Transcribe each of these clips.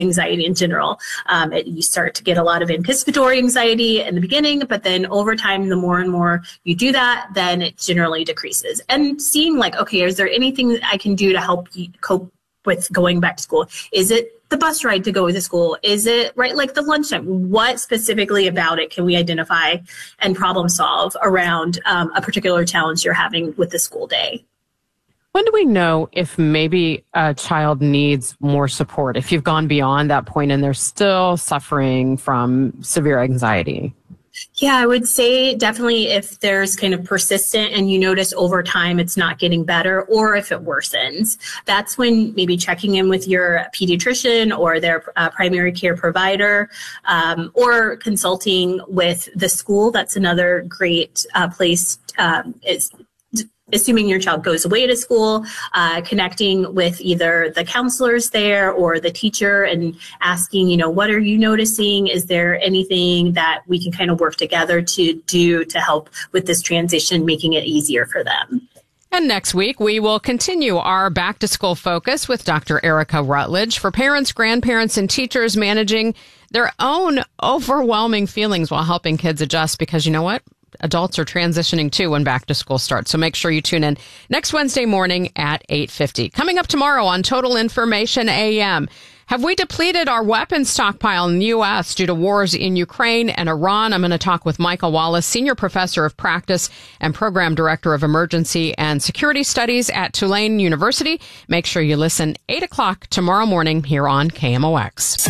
anxiety in general. You start to get a lot of anticipatory anxiety in the beginning, but then over time, the more and more you do that, then it generally decreases. And seeing like, okay, is there anything that I can do to help you cope with going back to school? Is it the bus ride to go to school? Is it like the lunchtime? What specifically about it can we identify and problem solve around a particular challenge you're having with the school day? When do we know if maybe a child needs more support, if you've gone beyond that point and they're still suffering from severe anxiety? Yeah, I would say definitely if there's kind of persistent and you notice over time it's not getting better, or if it worsens, that's when maybe checking in with your pediatrician or their primary care provider, or consulting with the school. That's another great place. Assuming your child goes away to school, connecting with either the counselors there or the teacher and asking, what are you noticing? Is there anything that we can kind of work together to do to help with this transition, making it easier for them? And next week, we will continue our back to school focus with Dr. Erica Rutledge for parents, grandparents, and teachers managing their own overwhelming feelings while helping kids adjust, because you know what? Adults are transitioning too when back to school starts. So make sure you tune in next Wednesday morning at 8:50. Coming up tomorrow on Total Information AM. Have we depleted our weapons stockpile in the U.S. due to wars in Ukraine and Iran? I'm going to talk with Michael Wallace, Senior Professor of Practice and Program Director of Emergency and Security Studies at Tulane University. Make sure you listen 8 o'clock tomorrow morning here on KMOX.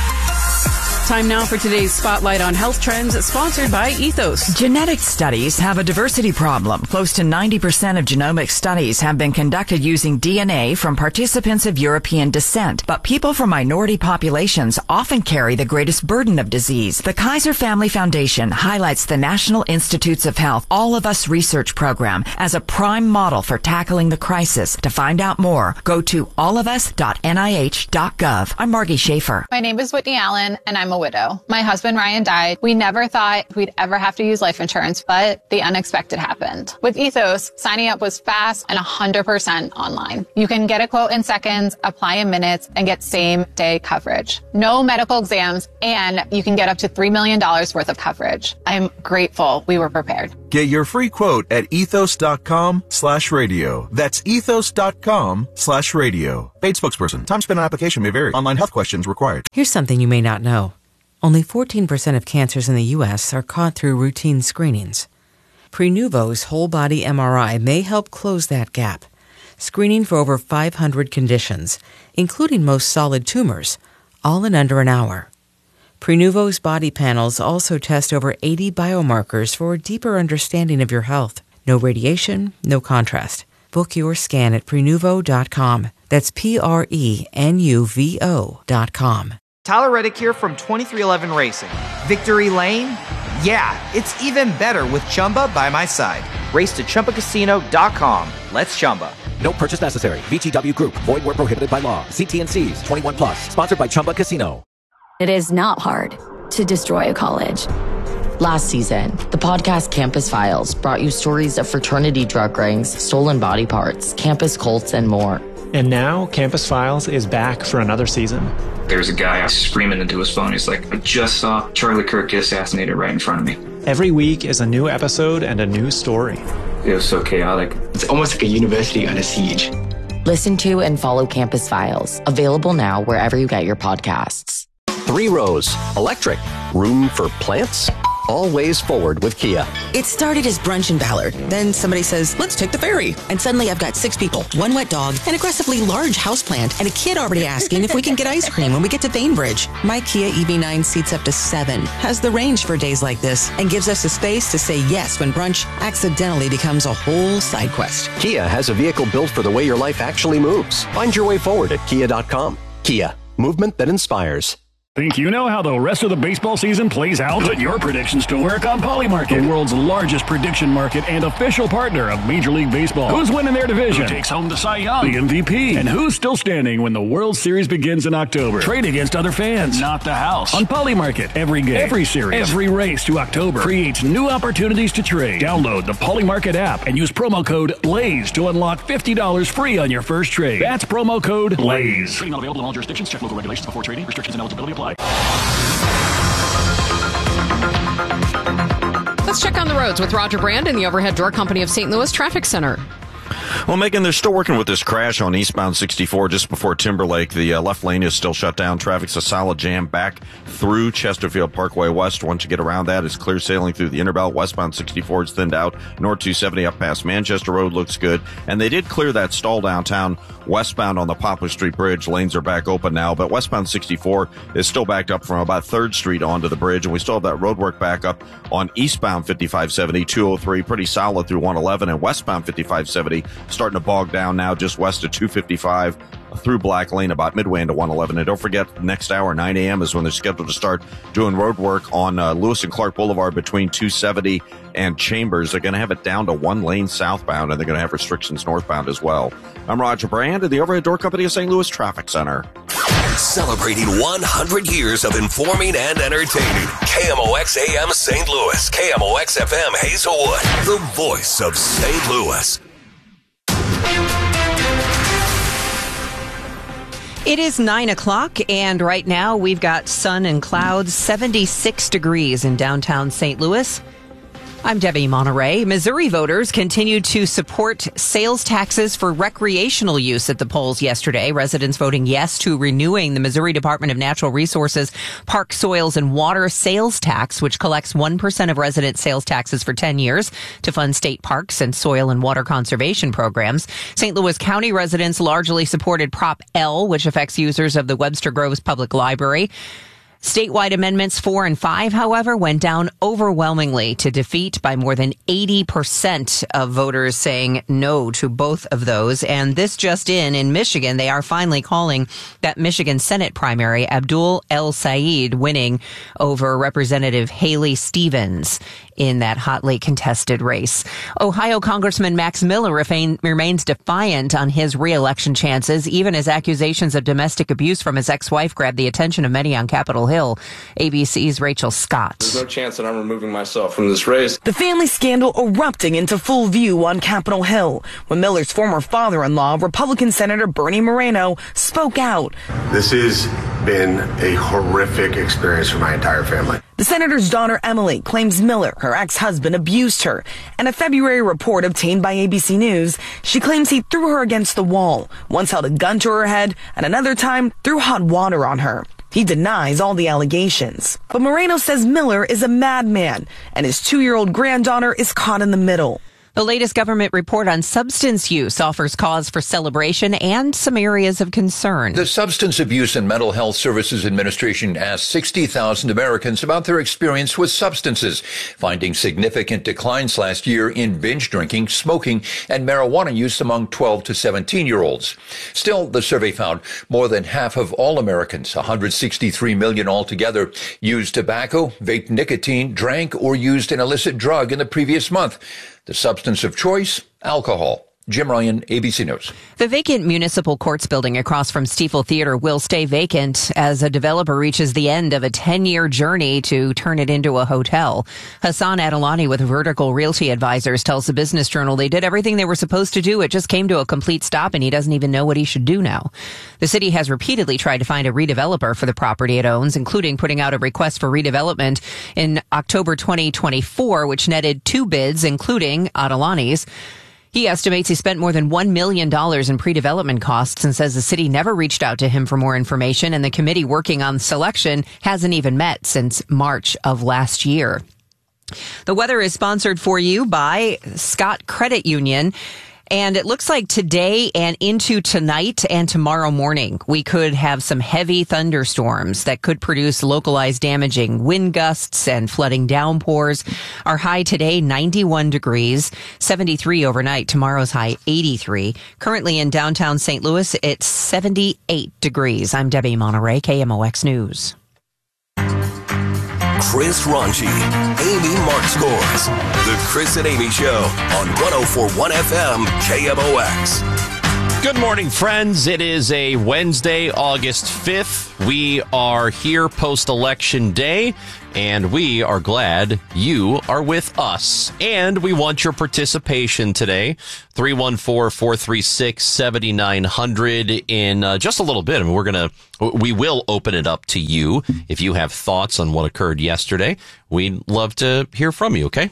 Time now for today's Spotlight on Health Trends, sponsored by Ethos. Genetic studies have a diversity problem. Close to 90% of genomic studies have been conducted using DNA from participants of European descent. But people from minority populations often carry the greatest burden of disease. The Kaiser Family Foundation highlights the National Institutes of Health All of Us research program as a prime model for tackling the crisis. To find out more, go to allofus.nih.gov. I'm Margie Schaefer. My name is Whitney Allen, and I'm a widow. My husband Ryan died. We never thought we'd ever have to use life insurance, but the unexpected happened. With Ethos, signing up was fast and 100% online. You can get a quote in seconds, apply in minutes, and get same-day coverage. No medical exams, and you can get up to $3 million worth of coverage. I'm grateful we were prepared. Get your free quote at ethos.com/radio. That's ethos.com/radio. Paid spokesperson. Time spent on application may vary. Online health questions required. Here's something you may not know. Only 14% of cancers in the U.S. are caught through routine screenings. Prenuvo's whole-body MRI may help close that gap, screening for over 500 conditions, including most solid tumors, all in under an hour. Prenuvo's body panels also test over 80 biomarkers for a deeper understanding of your health. No radiation, no contrast. Book your scan at Prenuvo.com. That's Prenuvo.com. Tyler Reddick here from 2311 Racing. Victory Lane? Yeah, it's even better with Chumba by my side. Race to ChumbaCasino.com. Let's Chumba. No purchase necessary. VGW Group. Void where prohibited by law. See T&Cs. 21 plus. Sponsored by Chumba Casino. It is not hard to destroy a college. Last season, the podcast Campus Files brought you stories of fraternity drug rings, stolen body parts, campus cults, and more. And now, Campus Files is back for another season. There's a guy screaming into his phone. He's like, I just saw Charlie Kirk get assassinated right in front of me. Every week is a new episode and a new story. It was so chaotic. It's almost like a university under siege. Listen to and follow Campus Files. Available now wherever you get your podcasts. 3 rows. Electric. Room for plants? All ways forward with Kia. It started as brunch in Ballard. Then somebody says, let's take the ferry. And suddenly I've got 6 people, 1 wet dog, an aggressively large houseplant, and a kid already asking if we can get ice cream when we get to Bainbridge. My Kia EV9 seats up to 7, has the range for days like this, and gives us the space to say yes when brunch accidentally becomes a whole side quest. Kia has a vehicle built for the way your life actually moves. Find your way forward at Kia.com. Kia. Movement that inspires. Think you know how the rest of the baseball season plays out? Put your predictions to work on Polymarket, the world's largest prediction market and official partner of Major League Baseball. Who's winning their division? Who takes home the Cy Young, the MVP? And who's still standing when the World Series begins in October? Trade against other fans, not the house. On Polymarket, every game, every series, every race to October creates new opportunities to trade. Download the Polymarket app and use promo code BLAZE to unlock $50 free on your first trade. That's promo code BLAZE. Trading not available in all jurisdictions. Check local regulations before trading. Restrictions and eligibility apply. Let's check on the roads with Roger Brand in the Overhead Door Company of St. Louis Traffic Center. Well, Megan, they're still working with this crash on eastbound 64 just before Timberlake. The left lane is still shut down. Traffic's a solid jam back through Chesterfield Parkway West. Once you get around that, it's clear sailing through the Interbelt. Westbound 64 is thinned out. North 270 up past Manchester Road looks good. And they did clear that stall downtown. Westbound on the Poplar Street Bridge, lanes are back open now. But westbound 64 is still backed up from about 3rd Street onto the bridge. And we still have that roadwork back up on eastbound 5570, 203, pretty solid through 111. And westbound 5570 starting to bog down now just west of 255 through Black Lane about midway into 111. And don't forget, next hour, 9 a.m. is when they're scheduled to start doing road work on Lewis and Clark Boulevard between 270 and Chambers. They're going to have it down to 1 lane southbound, and they're going to have restrictions northbound as well. I'm Roger Brand of the Overhead Door Company of St. Louis Traffic Center. Celebrating 100 years of informing and entertaining. KMOX AM St. Louis, KMOX FM Hazelwood, the voice of St. Louis. It is 9 o'clock, and right now we've got sun and clouds, 76 degrees in downtown St. Louis. I'm Debbie Monterey. Missouri voters continued to support sales taxes for recreational use at the polls yesterday. Residents voting yes to renewing the Missouri Department of Natural Resources Park Soils and Water sales tax, which collects 1% of resident sales taxes for 10 years to fund state parks and soil and water conservation programs. St. Louis County residents largely supported Prop L, which affects users of the Webster Groves Public Library. Statewide amendments 4 and 5, however, went down overwhelmingly to defeat by more than 80% of voters saying no to both of those. And this just in Michigan, they are finally calling that Michigan Senate primary, Abdul El Sayed winning over Representative Haley Stevens in that hotly contested race. Ohio Congressman Max Miller remains defiant on his re-election chances, even as accusations of domestic abuse from his ex-wife grabbed the attention of many on Capitol Hill. ABC's Rachel Scott. There's no chance that I'm removing myself from this race. The family scandal erupting into full view on Capitol Hill when Miller's former father-in-law, Republican Senator Bernie Moreno, spoke out. This has been a horrific experience for my entire family. The senator's daughter, Emily, claims Miller, her ex-husband, abused her. In a February report obtained by ABC News, she claims he threw her against the wall, once held a gun to her head, and another time threw hot water on her. He denies all the allegations. But Moreno says Miller is a madman, and his 2-year-old granddaughter is caught in the middle. The latest government report on substance use offers cause for celebration and some areas of concern. The Substance Abuse and Mental Health Services Administration asked 60,000 Americans about their experience with substances, finding significant declines last year in binge drinking, smoking, and marijuana use among 12 to 17-year-olds. Still, the survey found more than half of all Americans, 163 million altogether, used tobacco, vaped nicotine, drank, or used an illicit drug in the previous month. The substance of choice, alcohol. Jim Ryan, ABC News. The vacant municipal courts building across from Stiefel Theater will stay vacant as a developer reaches the end of a 10-year journey to turn it into a hotel. Hassan Adalani with Vertical Realty Advisors tells the Business Journal they did everything they were supposed to do. It just came to a complete stop, and he doesn't even know what he should do now. The city has repeatedly tried to find a redeveloper for the property it owns, including putting out a request for redevelopment in October 2024, which netted 2 bids, including Adalani's. He estimates he spent more than $1 million in pre-development costs and says the city never reached out to him for more information, and the committee working on selection hasn't even met since March of last year. The weather is sponsored for you by Scott Credit Union. And it looks like today and into tonight and tomorrow morning, we could have some heavy thunderstorms that could produce localized damaging wind gusts and flooding downpours. Our high today, 91 degrees, 73 overnight. Tomorrow's high, 83. Currently in downtown St. Louis, it's 78 degrees. I'm Debbie Monterey, KMOX News. Chris Ronchi, Amy Markscores. The Chris and Amy Show on 104.1 FM KMOX. Good morning, friends. It is a Wednesday, August 5th. We are here post-election day, and we are glad you are with us. And we want your participation today. 314-436-7900 in just a little bit. I mean, we will open it up to you if you have thoughts on what occurred yesterday. We'd love to hear from you, okay?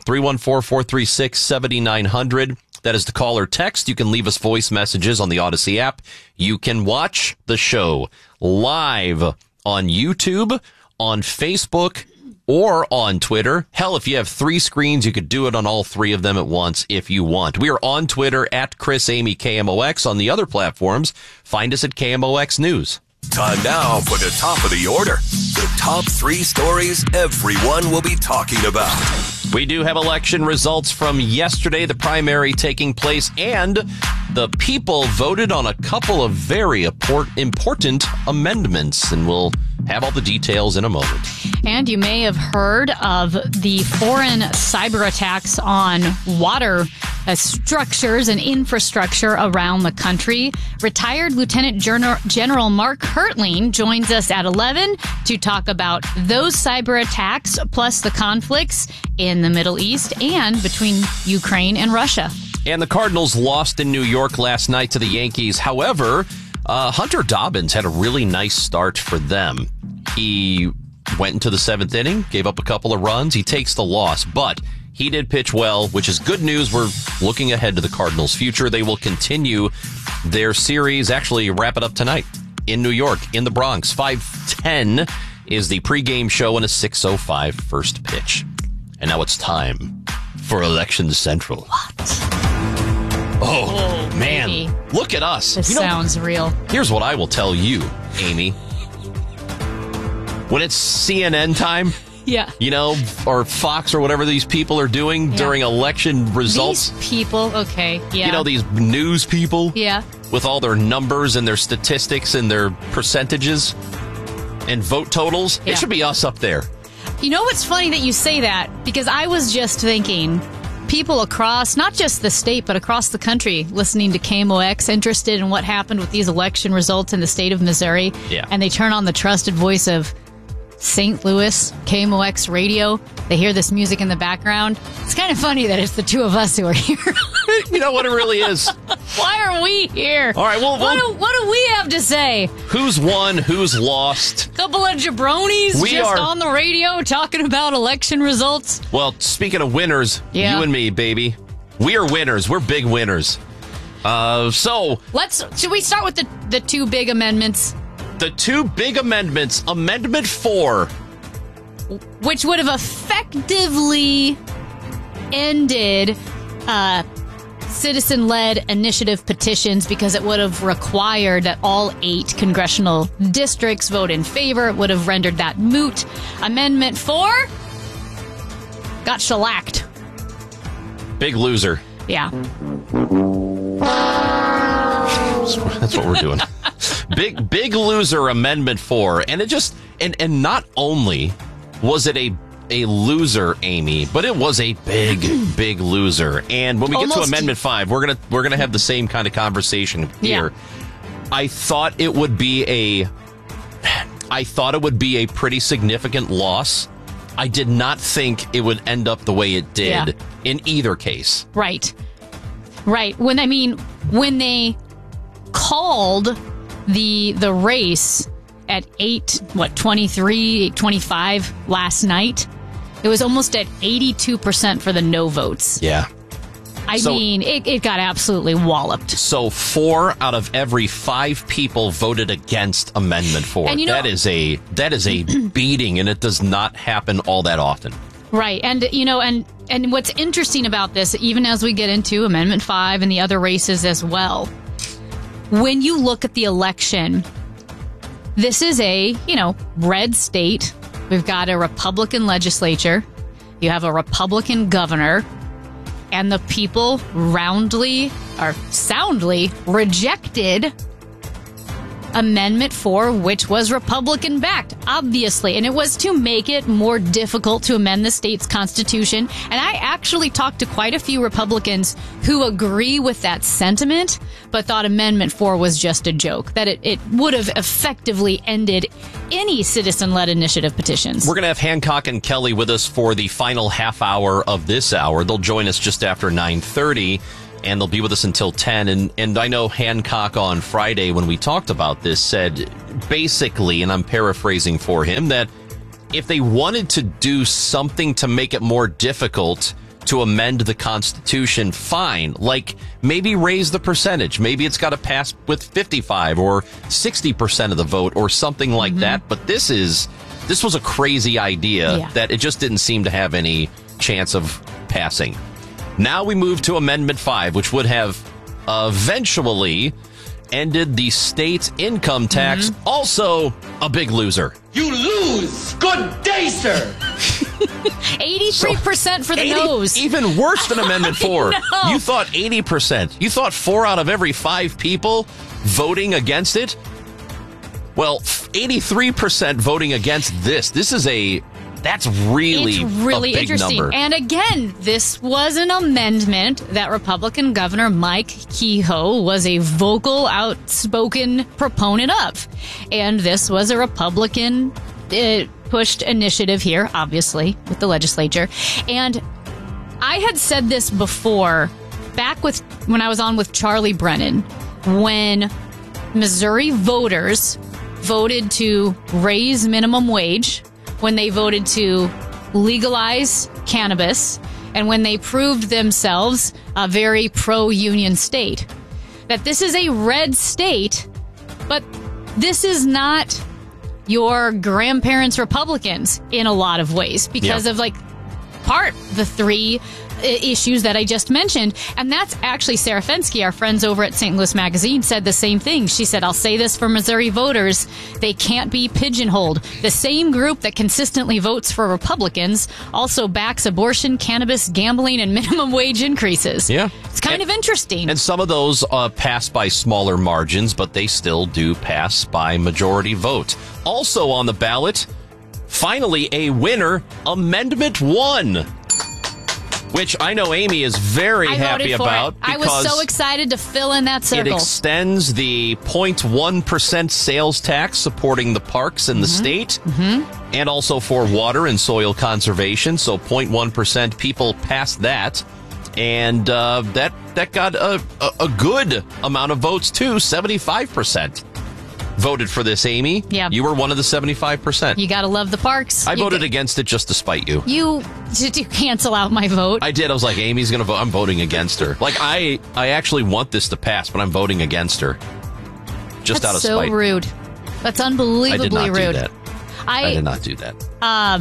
314-436-7900. That is the call or text. You can leave us voice messages on the Odyssey app. You can watch the show live on YouTube, on Facebook, or on Twitter. Hell, if you have 3 screens, you could do it on all 3 of them at once if you want. We are on Twitter at Chris Amy KMOX. On the other platforms, find us at KMOX News. Time now for the top of the order. The top 3 stories everyone will be talking about. We do have election results from yesterday, the primary taking place, and the people voted on a couple of very important amendments, and we'll have all the details in a moment. And you may have heard of the foreign cyber attacks on water structures and infrastructure around the country. Retired Lieutenant General Mark Hertling joins us at 11 to talk about those cyber attacks, plus the conflicts in the Middle East and between Ukraine and Russia. And the Cardinals lost in New York last night to the Yankees. However, Hunter Dobbins had a really nice start for them. He went into the 7th inning, gave up a couple of runs. He takes the loss, but he did pitch well, which is good news. We're looking ahead to the Cardinals' future. They will continue their series, actually wrap it up tonight in New York, in the Bronx. 5:10 is the pregame show and a 6:05 first pitch. And now it's time for Election Central. What? Oh, man. Baby. Look at us. This sounds real. Here's what I will tell you, Amy. When it's CNN time, yeah, or Fox or whatever these people are doing during election results. These people, okay, yeah. These news people. Yeah. With all their numbers and their statistics and their percentages and vote totals. Yeah. It should be us up there. You know what's funny that you say that? Because I was just thinking, people across, not just the state, but across the country, listening to KMOX, interested in what happened with these election results in the state of Missouri. Yeah. And they turn on the trusted voice of St. Louis, KMOX radio. They hear this music in the background. It's kind of funny that it's the 2 of us who are here. You know what it really is? Why are we here? All right, well, what do we have to say? Who's won? Who's lost? Couple of jabronis on the radio talking about election results. Well, speaking of winners, you and me, baby. We are winners. We're big winners. Should we start with the 2 big amendments? The 2 big amendments. Amendment 4. Which would have effectively ended citizen-led initiative petitions, because it would have required that all 8 congressional districts vote in favor. It would have rendered that moot. Amendment 4 got shellacked. Big loser. Yeah. That's what we're doing. Big loser, Amendment 4. And it just, and not only was it a loser, Amy, but it was a big loser. And when we get to Amendment 5, we're gonna have the same kind of conversation here. Yeah. I thought it would be a pretty significant loss. I did not think it would end up the way it did in either case. Right. When they called the race at 8:25 last night, it was almost at 82% for the no votes. Yeah. It got absolutely walloped. So 4 out of every 5 people voted against Amendment 4. And that is a beating, and it does not happen all that often. Right. And and what's interesting about this, even as we get into Amendment 5 and the other races as well, when you look at the election, this is a, red state. We've got a Republican legislature. You have a Republican governor. And the people soundly rejected Amendment 4, which was Republican-backed, obviously. And it was to make it more difficult to amend the state's constitution. And I actually talked to quite a few Republicans who agree with that sentiment, but thought Amendment 4 was just a joke, that it would have effectively ended any citizen-led initiative petitions. We're going to have Hancock and Kelly with us for the final half hour of this hour. They'll join us just after 9:30. And they'll be with us until 10. And I know Hancock on Friday, when we talked about this, said basically, and I'm paraphrasing for him, that if they wanted to do something to make it more difficult to amend the Constitution, fine. Like, maybe raise the percentage. Maybe it's got to pass with 55 or 60% of the vote or something like that. But this was a crazy idea that it just didn't seem to have any chance of passing. Now we move to Amendment 5, which would have eventually ended the state income tax. Also a big loser. You lose! Good day, sir! 83% for the nose. Even worse than Amendment 4. No. You thought 80%. You thought 4 out of every 5 people voting against it? Well, 83% voting against this. That's really a big interesting number. And again, this was an amendment that Republican Governor Mike Kehoe was a vocal, outspoken proponent of. And this was a Republican pushed initiative here, obviously, with the legislature. And I had said this before, back when I was on with Charlie Brennan, when Missouri voters voted to raise minimum wage, when they voted to legalize cannabis, and when they proved themselves a very pro-union state. That this is a red state, but this is not your grandparents' Republicans in a lot of ways because of the 3 issues that I just mentioned. And that's actually Sarah Fenske, our friends over at St. Louis Magazine, said the same thing. She said, I'll say this for Missouri voters, they can't be pigeonholed. The same group that consistently votes for Republicans also backs abortion, cannabis, gambling, and minimum wage increases. Yeah. It's kind of interesting. And some of those pass by smaller margins, but they still do pass by majority vote. Also on the ballot, finally a winner, Amendment 1. Which I know Amy is very happy about. I was so excited to fill in that circle. It extends the 0.1% sales tax supporting the parks in the state, and also for water and soil conservation. So 0.1% people passed that, and that got a good amount of votes too. 75% voted for this, Amy. Yeah. You were one of the 75%. You gotta love the parks. I voted against it just to spite you. Did you cancel out my vote? I did. I was like, Amy's going to vote. I'm voting against her. Like, I actually want this to pass, but I'm voting against her. Just out of spite. That's so rude. That's unbelievably rude. I did not do that. I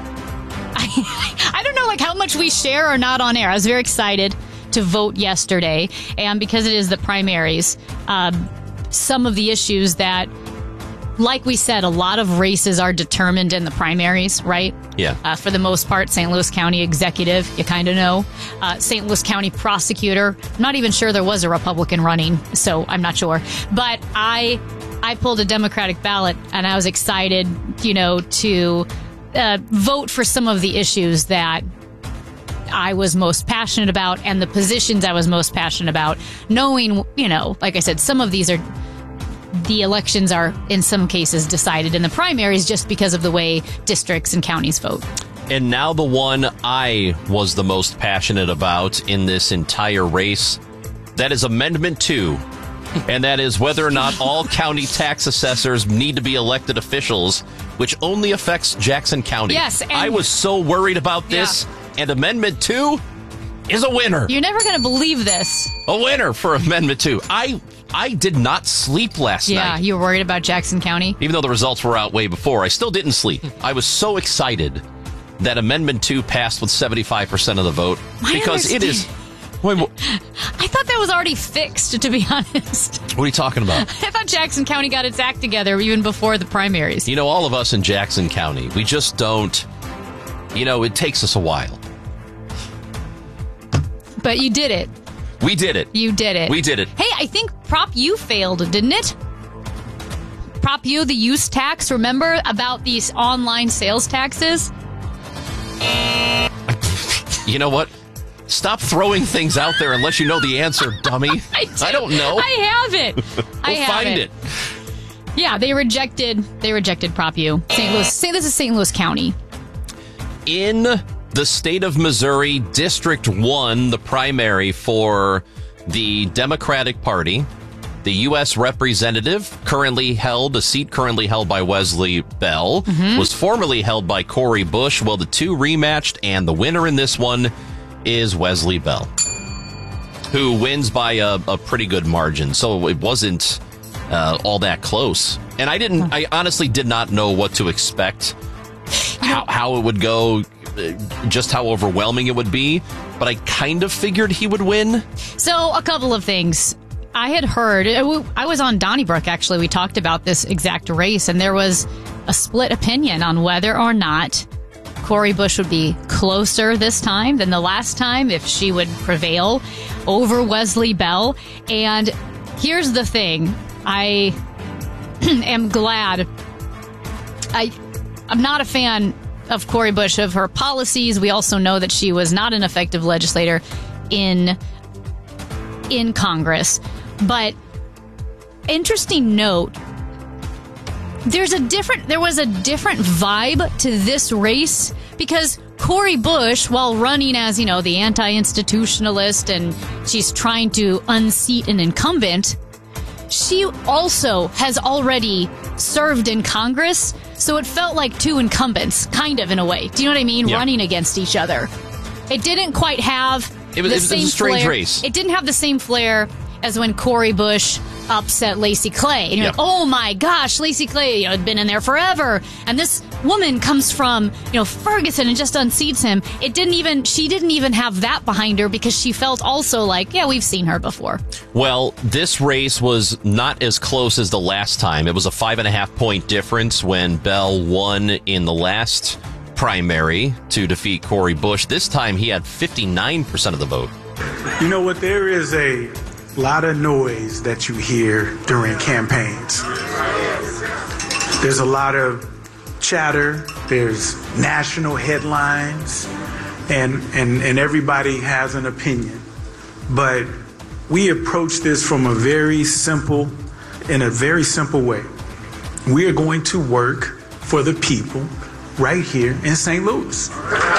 don't know how much we share or not on air. I was very excited to vote yesterday. And because it is the primaries, some of the issues that, like we said, a lot of races are determined in the primaries, right? Yeah. For the most part, St. Louis County executive, you kind of know. St. Louis County prosecutor, I'm not even sure there was a Republican running, so I'm not sure. But I pulled a Democratic ballot, and I was excited, to vote for some of the issues that I was most passionate about and the positions I was most passionate about, knowing, like I said, some of the elections are in some cases decided in the primaries just because of the way districts and counties vote. And now the one I was the most passionate about in this entire race, that is Amendment 2. And that is whether or not all county tax assessors need to be elected officials, which only affects Jackson County. Yes. I was so worried about this. Yeah. And Amendment 2 is a winner. You're never going to believe this. A winner for Amendment 2. I did not sleep last night. Yeah, you were worried about Jackson County? Even though the results were out way before, I still didn't sleep. I was so excited that Amendment 2 passed with 75% of the vote. Because it is... I thought that was already fixed, to be honest. What are you talking about? I thought Jackson County got its act together even before the primaries. All of us in Jackson County, we just don't... it takes us a while. But you did it. We did it. You did it. We did it. Hey, I think Prop U failed, didn't it? Prop U, the use tax, remember about these online sales taxes? You know what? Stop throwing things out there unless you know the answer, dummy. I don't know. I have it. We'll find it. Yeah, they rejected Prop U. St. Louis. This is St. Louis County. In the state of Missouri, District 1, the primary for the Democratic Party, the U.S. representative a seat currently held by Wesley Bell, was formerly held by Cori Bush. Well, the two rematched, and the winner in this one is Wesley Bell, who wins by a pretty good margin. So it wasn't all that close. And I honestly did not know what to expect, how it would go, just how overwhelming it would be. But I kind of figured he would win. So a couple of things. I had heard, I was on Donnybrook, actually. We talked about this exact race, and there was a split opinion on whether or not Cori Bush would be closer this time than the last time, if she would prevail over Wesley Bell. And here's the thing. I am glad. I'm not a fan of Cori Bush, of her policies. We also know that she was not an effective legislator in Congress. But interesting note, there was a different vibe to this race, because Cori Bush, while running as, the anti-institutionalist, and she's trying to unseat an incumbent, she also has already served in Congress, so it felt like two incumbents, kind of, in a way. Do you know what I mean? Yeah. Running against each other. It didn't quite have it was a strange race. It didn't have the same flair as when Cori Bush upset Lacey Clay. And you're like, oh my gosh, Lacey Clay, had been in there forever. And this woman comes from, Ferguson and just unseats him. She didn't even have that behind her, because she felt also like, we've seen her before. Well, this race was not as close as the last time. It was a 5.5 point difference when Bell won in the last primary to defeat Cori Bush. This time he had 59% of the vote. You know what? There is a lot of noise that you hear during campaigns. There's a lot of chatter. There's national headlines, and everybody has an opinion. But we approach this from in a very simple way. We are going to work for the people right here in St. Louis.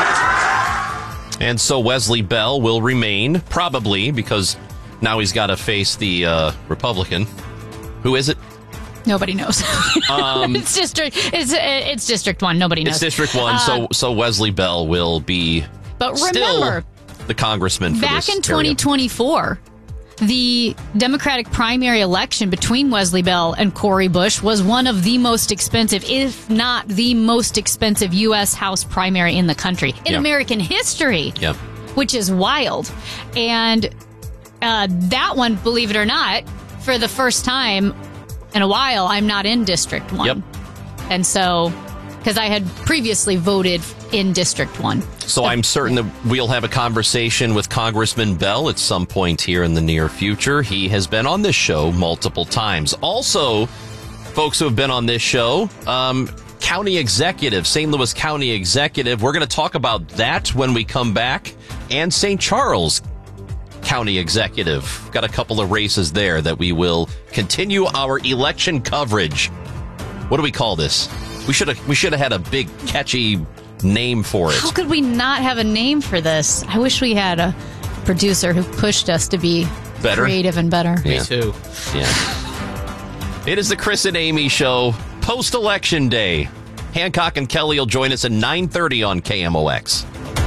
And so Wesley Bell will remain, probably, because now he's got to face the Republican. Who is it? Nobody knows. It's District 1. Nobody knows. It's District 1, so Wesley Bell will be still the congressman for back this in 2024, the Democratic primary election between Wesley Bell and Cori Bush was one of the most expensive, if not the most expensive, U.S. House primary in the country, in American history, which is wild. And that one, believe it or not, for the first time in a while, I'm not in District 1. And so, because I had previously voted in District 1. So I'm certain that we'll have a conversation with Congressman Bell at some point here in the near future. He has been on this show multiple times. Also, folks who have been on this show, County Executive, St. Louis County Executive. We're going to talk about that when we come back. And St. Charles County Executive. Got a couple of races there that we will continue our election coverage. What do we call this? We should have had a big, catchy name for it. How could we not have a name for this? I wish we had a producer who pushed us to be better, creative and better. Me too. Yeah. It is the Chris and Amy Show, post-election day. Hancock and Kelly will join us at 9:30 on KMOX.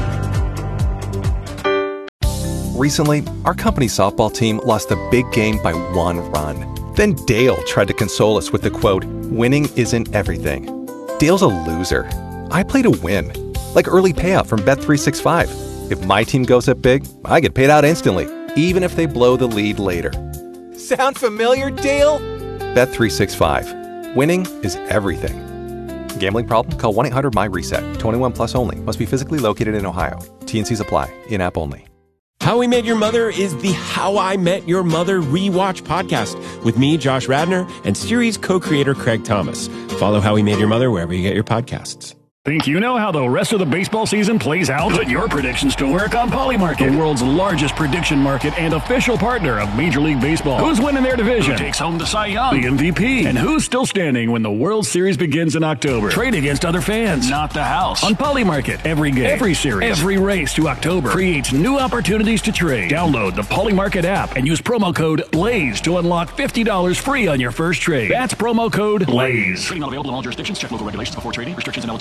Recently, our company softball team lost a big game by 1 run. Then Dale tried to console us with the quote, "Winning isn't everything." Dale's a loser. I play to win, like early payout from Bet365. If my team goes up big, I get paid out instantly, even if they blow the lead later. Sound familiar, Dale? Bet365. Winning is everything. Gambling problem? Call 1-800-MY-RESET. 21 plus only. Must be physically located in Ohio. T&Cs apply. In-app only. How We Met Your Mother is the How I Met Your Mother Rewatch podcast with me, Josh Radnor, and series co-creator Craig Thomas. Follow How We Met Your Mother wherever you get your podcasts. Think you know how the rest of the baseball season plays out? Put your predictions to work on Polymarket, the world's largest prediction market and official partner of Major League Baseball. Who's winning their division? Who takes home the Cy Young, the MVP? And who's still standing when the World Series begins in October? Trade against other fans, not the house. On Polymarket, every game, every series, every race to October creates new opportunities to trade. Download the Polymarket app and use promo code BLAZE to unlock $50 free on your first trade. That's promo code BLAZE. Trading not available in all jurisdictions. Check local regulations before trading. Restrictions and eligibility